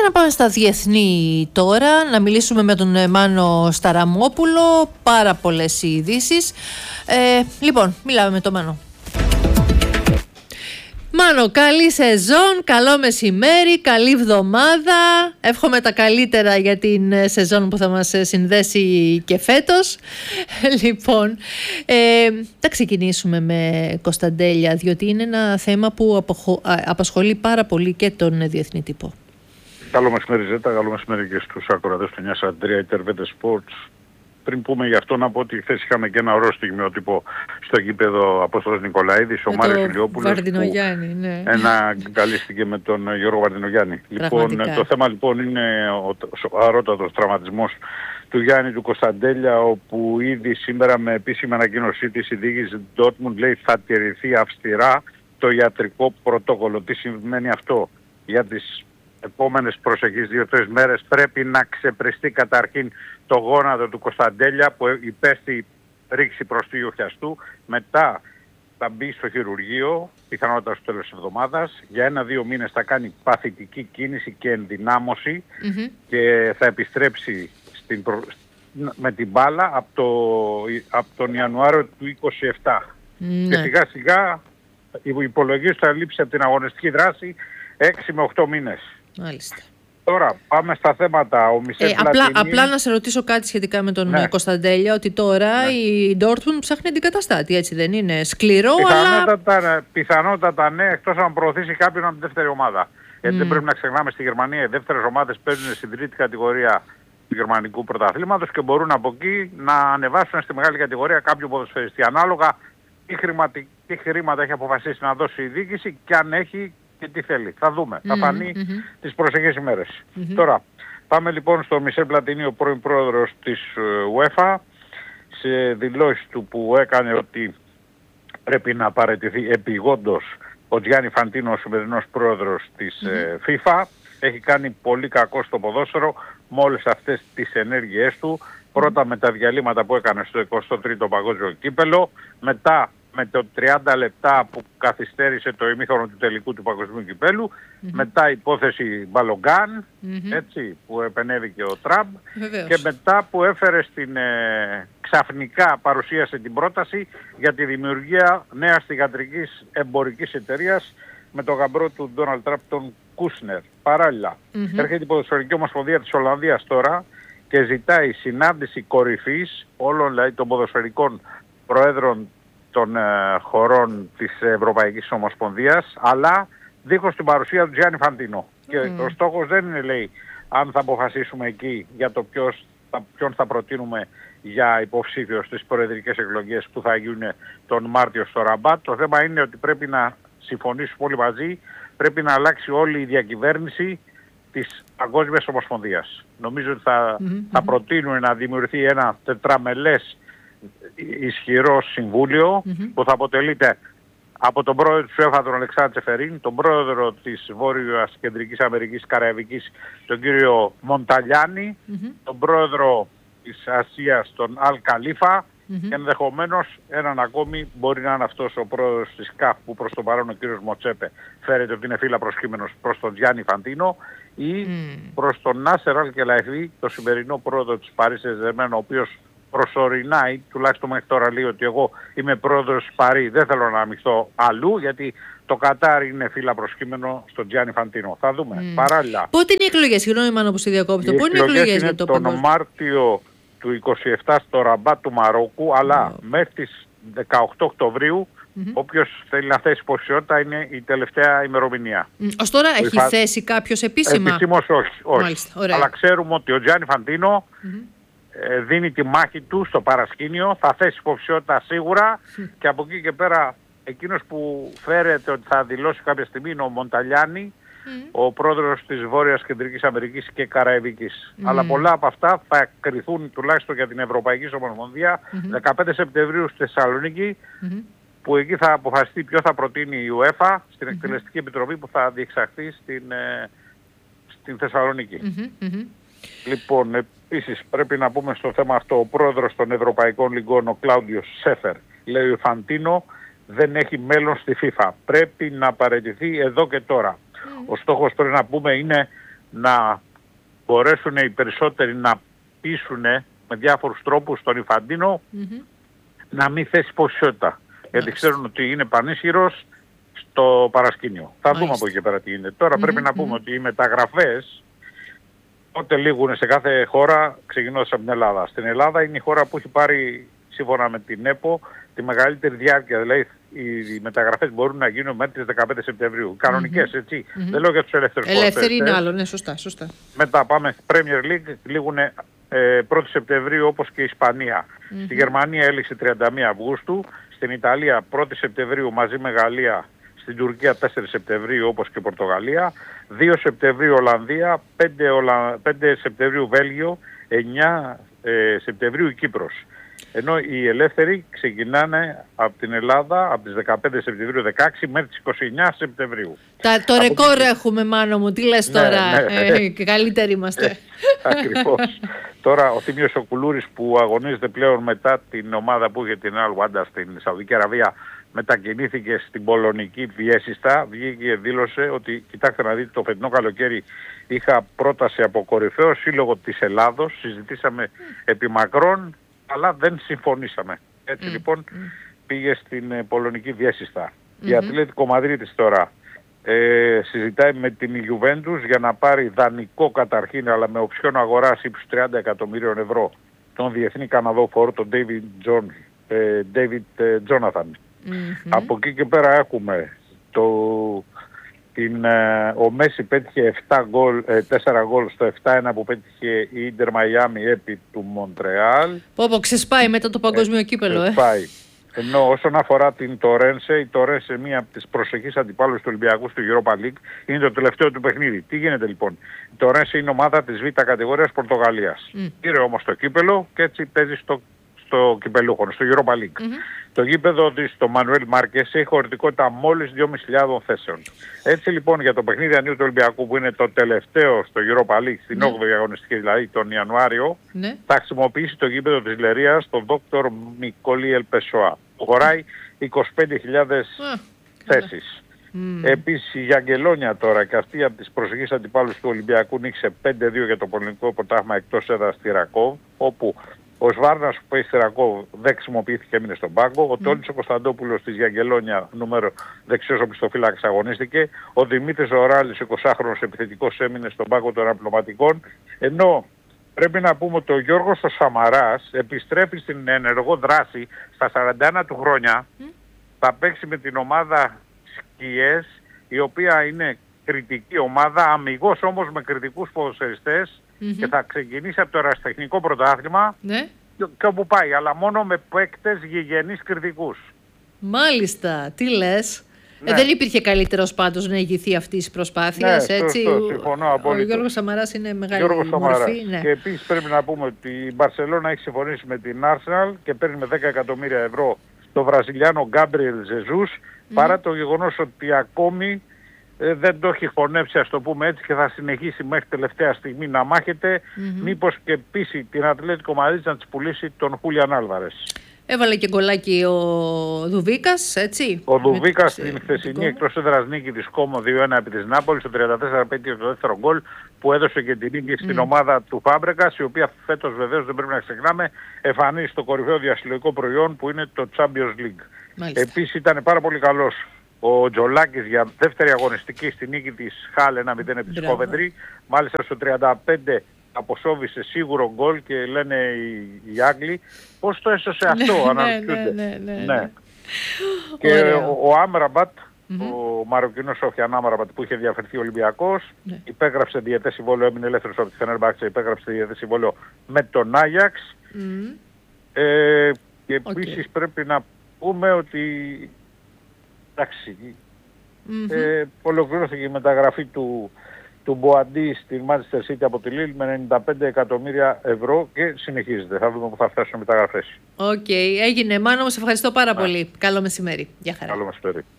να πάμε στα διεθνή τώρα, να μιλήσουμε με τον Μάνο Σταραμόπουλο. Πάρα πολλές ειδήσεις. Λοιπόν, μιλάμε με τον Μάνο. Μάνο, καλή σεζόν, καλό μεσημέρι, καλή εβδομάδα. Εύχομαι τα καλύτερα για την σεζόν που θα μας συνδέσει και φέτος. Λοιπόν, θα ξεκινήσουμε με Κωνσταντέλια, διότι είναι ένα θέμα που απασχολεί πάρα πολύ και τον διεθνή τύπο. Καλό μεσημέρι Ζέτα, καλό μεσημέρι και στους ακροατές του 943 Ιντερβέντε Sports. Πριν πούμε γι' αυτό να πω ότι χθες είχαμε και ένα ωραίο στιγμιότυπο στο γήπεδο Απόστολος Νικολαίδης, ο Μάριος Ηλιόπουλος που ναι. αγκαλίστηκε με τον Γιώργο Βαρδινογιάννη. Λοιπόν, το θέμα λοιπόν είναι ο σοβαρότατος τραυματισμός του Γιάννη του Κωνσταντέλια, όπου ήδη σήμερα με επίσημη ανακοίνωσή της η διοίκηση Dortmund λέει θα τηρηθεί αυστηρά το ιατρικό πρωτόκολλο. Τι σημαίνει αυτό? Για τις επόμενες προσεχείς 2-3 μέρες πρέπει να ξεπριστεί καταρχήν το γόνατο του Κωνσταντέλια που υπέστη ρήξη προστίου χιαστού. Μετά θα μπει στο χειρουργείο, πιθανότατα στο τέλος της εβδομάδας. Για 1-2 μήνες θα κάνει παθητική κίνηση και ενδυνάμωση και θα επιστρέψει με την μπάλα από τον Ιανουάριο του 2027. Και σιγά σιγά υπολογίζει θα λείψει από την αγωνιστική δράση 6 με 8 μήνες. Μάλιστα. Τώρα πάμε στα θέματα. Ο Μισελ Πλατινί... Απλά να σε ρωτήσω κάτι σχετικά με τον Κωνσταντέλια, ότι τώρα η Dortmund ψάχνει αντικαταστάτη, έτσι δεν είναι? Σκληρό, αλλά... Πιθανότατα ναι, εκτός αν προωθήσει κάποιον από τη δεύτερη ομάδα. Γιατί δεν πρέπει να ξεχνάμε, στη Γερμανία οι δεύτερες ομάδες παίζουν στην τρίτη κατηγορία του γερμανικού πρωταθλήματος και μπορούν από εκεί να ανεβάσουν στη μεγάλη κατηγορία κάποιο ποδοσφαιριστή. Ανάλογα τι χρήματα έχει αποφασίσει να δώσει η διοίκηση και αν έχει και τι θέλει. Θα δούμε. Θα φανεί τις προσεχείς ημέρες. Τώρα, πάμε λοιπόν στο Μισελ Πλατινί, ο πρώην πρόεδρος της UEFA, σε δηλώσεις του που έκανε ότι πρέπει να παραιτηθεί επειγόντως ο Τζιάννη Φαντίνο, ο σημερινός πρόεδρος της FIFA. Έχει κάνει πολύ κακό στο ποδόσφαιρο με όλες αυτές τις ενέργειές του. Πρώτα με τα διαλύματα που έκανε στο 23ο Παγκόσμιο Κύπελλο, μετά με το 30 λεπτά που καθυστέρησε το ημίχρονο του τελικού του Παγκοσμίου Κυπέλλου, μετά υπόθεση Μπαλογκάν, έτσι, που επενέβηκε ο Τραμπ, και μετά που έφερε ξαφνικά παρουσίασε την πρόταση για τη δημιουργία νέας θυγατρικής εμπορικής εταιρείας με τον γαμπρό του Ντόναλντ Τραμπ, τον Κούσνερ. Παράλληλα, έρχεται η Ποδοσφαιρική Ομοσπονδία της Ολλανδίας τώρα και ζητάει συνάντηση κορυφής όλων δηλαδή των ποδοσφαιρικών προέδρων των χωρών της Ευρωπαϊκής Ομοσπονδίας, αλλά δίχως την παρουσία του Τζιάννη Φαντίνο. Και ο στόχος δεν είναι, λέει, αν θα αποφασίσουμε εκεί για το ποιον θα προτείνουμε για υποψήφιο στις προεδρικές εκλογές που θα γίνουν τον Μάρτιο στο Ραμπάτ. Το θέμα είναι ότι πρέπει να συμφωνήσουμε όλοι μαζί, πρέπει να αλλάξει όλη η διακυβέρνηση της Παγκόσμιας Ομοσπονδίας. Νομίζω ότι θα προτείνουν να δημιουργηθεί ένα τετραμελές ισχυρό συμβούλιο που θα αποτελείται από τον πρόεδρο της UEFA, τον Αλεξάνδρ Τσεφερίν, τον πρόεδρο της Βόρειας Κεντρικής Αμερικής Καραϊβικής, τον κύριο Μονταλιάνη, τον πρόεδρο της Ασίας, τον Αλ Καλίφα, και ενδεχομένως έναν ακόμη μπορεί να είναι αυτός ο πρόεδρος της ΚΑΦ που προς το παρόν ο κύριος Μοτσέπε φέρεται ότι είναι φύλλα προσκύμενος προς τον Τζιάννη Φαντίνο, ή προς τον Νάσερ Αλ Κελαϊφή, το σημερινό πρόεδρο της Παρί Σεν-Ζερμέν, ο οποίος προσωρινά ή τουλάχιστον μέχρι τώρα λέει ότι εγώ είμαι πρόεδρος της Παρί, δεν θέλω να αμυχθώ αλλού γιατί το Κατάρ είναι φύλλα προσκύμενο στον Τζιάννη Φαντίνο. Θα δούμε. Παράλληλα. Πότε είναι οι εκλογές? Συγγνώμη Μάνο που στη διακόπτω. Πότε είναι οι εκλογές για το τον Μάρτιο του 27 στο Ραμπάτ του Μαρόκου, αλλά μέχρι τις 18 Οκτωβρίου όποιος θέλει να θέσει υποψηφιότητα είναι η τελευταία ημερομηνία. Ως τώρα έχει θέσει κάποιος επίσημα? Επισήμως όχι. Μάλιστα, αλλά ξέρουμε ότι ο Τζιάννη Φαντίνο δίνει τη μάχη του στο παρασκήνιο, θα θέσει υποψηφιότητα σίγουρα και από εκεί και πέρα εκείνος που φέρεται ότι θα δηλώσει κάποια στιγμή είναι ο Μονταλιάνη, ο πρόεδρος της Βόρειας Κεντρικής Αμερικής και Καραϊβικής. Αλλά πολλά από αυτά θα κριθούν τουλάχιστον για την Ευρωπαϊκή Ομοσπονδία 15 Σεπτεμβρίου στη Θεσσαλονίκη, που εκεί θα αποφασιστεί ποιο θα προτείνει η UEFA στην Εκτελεστική Επιτροπή που θα διεξαχθεί στην Θεσσαλονίκη. Λοιπόν, επίσης πρέπει να πούμε στο θέμα αυτό, ο πρόεδρος των Ευρωπαϊκών Λιγκών, ο Κλάουντιος Σέφερ, λέει ο Φαντίνο δεν έχει μέλλον στη FIFA. Πρέπει να παραιτηθεί εδώ και τώρα. Ο στόχος, πρέπει να πούμε, είναι να μπορέσουν οι περισσότεροι να πείσουν με διάφορους τρόπους τον Ιφαντίνο να μην θέσει ποσότητα. Γιατί ξέρουν ότι είναι πανίσχυρος στο παρασκήνιο. Θα δούμε από εκεί και πέρα τι γίνεται. Τώρα πρέπει να πούμε ότι οι μεταγραφές πότε λήγουν σε κάθε χώρα, ξεκινώντας από την Ελλάδα. Στην Ελλάδα είναι η χώρα που έχει πάρει, σύμφωνα με την ΕΠΟ, τη μεγαλύτερη διάρκεια. Δηλαδή οι μεταγραφές μπορούν να γίνουν μέχρι τις 15 Σεπτεμβρίου. Κανονικές, έτσι. Δεν λέω για τους ελεύθερους ποδοσφαιριστές. Ελεύθεροι είναι άλλο, ναι, σωστά. Μετά πάμε στη Premier League, λήγουν 1η Σεπτεμβρίου όπως και η Ισπανία. Στη Γερμανία έληξε 31 Αυγούστου. Στην Ιταλία 1η Σεπτεμβρίου μαζί με Γαλλία. Στην Τουρκία 4 Σεπτεμβρίου όπως και Πορτογαλία. 2 Σεπτεμβρίου Ολλανδία. 5 Σεπτεμβρίου Βέλγιο. 9 Σεπτεμβρίου η Κύπρος. Ενώ οι ελεύθεροι ξεκινάνε από την Ελλάδα από τις 15 Σεπτεμβρίου 16 μέχρι τις 29 Σεπτεμβρίου. Το ρεκόρ έχουμε, Μάνο μου, τι λες τώρα, καλύτεροι είμαστε. Ακριβώς. Τώρα ο Θήμιος ο Κουλούρης που αγωνίζεται πλέον μετά την ομάδα που είχε την Al Wahda στην Σαουδική Αραβία, μετακινήθηκε στην πολωνική Βιέσιστα, βγήκε και δήλωσε ότι κοιτάξτε να δείτε, το φετινό καλοκαίρι είχα πρόταση από κορυφαίο σύλλογο της Ελλάδος, συζητήσαμε επί μακρόν, αλλά δεν συμφωνήσαμε. Έτσι λοιπόν πήγε στην πολωνική Βιέσιστα. Η Ατλέτικο Μαδρίτης τώρα συζητάει με την Juventus για να πάρει δανεικό καταρχήν, αλλά με οψιόν αγοράς ύψους 30 εκατομμύριων ευρώ τον διεθνή Καναδό φορ, τον David Jonathan. Από εκεί και πέρα έχουμε ο Μέση πέτυχε 4 γκολ στο 7-1 που πέτυχε η Ίντερ Μαϊάμι επί του Μοντρεάλ. Ξεσπάει μετά το παγκόσμιο κύπελο. Ξεσπάει. Ενώ όσον αφορά την Τορένσε, η Τορένσε μία από τις προσεχείς αντιπάλους του Ολυμπιακού στο Europa League, είναι το τελευταίο του παιχνίδι. Τι γίνεται λοιπόν? Η Τορένσε είναι ομάδα της Β' κατηγορίας Πορτογαλίας. Πήρε όμως το κύπελο και έτσι παίζει στο κυπελούχο, στο Europa League. Το γήπεδο της, το Μανουέλ Μάρκες, έχει χωρητικότητα μόλις 2.500 θέσεων. Έτσι λοιπόν για το παιχνίδι ανίου του Ολυμπιακού που είναι το τελευταίο στο Europa League, στην 8η αγωνιστική δηλαδή τον Ιανουάριο, θα χρησιμοποιήσει το γήπεδο της Λερίας, τον Dr. Μικολή Ελπεσοά, που χωράει 25.000 θέσεις. Επίσης η Γιαγκελόνια τώρα, και αυτή από τις προσεχείς αντιπάλους του Ολυμπιακού, νίκησε 5-2 για το πολωνικό πρωτάθλημα εκτός έδρας στη Ρακόβ, όπου ο Σβάρνας που παίζει στη Ρακόβ δεν χρησιμοποιήθηκε, έμεινε στον πάγκο. Ο Τόλης ο Κωνσταντόπουλος της Γιαγκελόνια, νούμερο δεξιός οπισθοφύλακας, αγωνίστηκε. Ο Δημήτρης Οράλης, 20χρονος επιθετικός, έμεινε στον πάγκο των αναπληρωματικών. Ενώ πρέπει να πούμε ότι ο Γιώργος ο Σαμαράς επιστρέφει στην ενεργό δράση στα 41 του χρόνια. Θα παίξει με την ομάδα Σκιές, η οποία είναι κριτική ομάδα, αμιγώς όμως με κριτικούς ποδοσφαιριστές, και θα ξεκινήσει από το ερασιτεχνικό πρωτάθλημα και όπου πάει, αλλά μόνο με παίκτες γηγενείς κριτικούς. Μάλιστα, τι λες. Δεν υπήρχε καλύτερος πάντως να ηγηθεί αυτής της προσπάθειας, έτσι. Συμφωνώ απόλυτα. Ο Γιώργος Σαμαράς είναι μεγάλη μορφή. Και επίσης πρέπει να πούμε ότι η Μπαρσελόνα έχει συμφωνήσει με την Arsenal και παίρνει με 10 εκατομμύρια ευρώ το Βραζιλιάνο Γκάμπριελ Ζεζούς, παρά το γεγονός ότι ακόμη δεν το έχει χωνέψει, ας το πούμε έτσι, και θα συνεχίσει μέχρι τελευταία στιγμή να μάχεται, μήπως και πείσει την Ατλέτικο Μαδρίτης να της πουλήσει τον Χούλιαν Άλβαρες. Έβαλε και γκολάκι ο Δουβίκας, έτσι. Ο Δουβίκας στην χθεσινή εκτός έδρας νίκη της Κόμο 2-1 επί της Νάπολης, το 34 πέτυχε το δεύτερο γκολ που έδωσε και την νίκη στην ομάδα του Φάμπρεκας, η οποία φέτος βεβαίως δεν πρέπει να ξεχνάμε εμφανίζει στο κορυφαίο διασυλλογικό προϊόν που είναι το Champions League. Επίσης ήταν πάρα πολύ καλός ο Τζολάκης για δεύτερη αγωνιστική στη νίκη της Χάλ 1-0 επί της Κόβεντρι. Μάλιστα στο 35 αποσόβησε σίγουρο γκολ και λένε οι Άγγλοι πώς το έσωσε αυτό, αναρωτιούνται. Ναι. Και ο Άμραμπατ, ο Μαροκινός Σόφιαν Άμραμπατ που είχε διαφερθεί ο Ολυμπιακός, υπέγραψε διαιτές συμβόλαιο, έμεινε ελεύθερος από τη Φενέρμπαχτσε, υπέγραψε διαιτές συμβόλαιο με τον Άγιαξ. Και επίσης πρέπει να πούμε ότι εντάξει, ολοκληρώθηκε η μεταγραφή του Μποαντί στην Manchester City από τη Lille με 95 εκατομμύρια ευρώ και συνεχίζεται. Θα δούμε που θα φτάσουν οι μεταγραφές. Έγινε. Μάνο, σε ευχαριστώ πάρα πολύ. Καλό μεσημέρι. Γεια χαρά. Καλό μεσημέρι.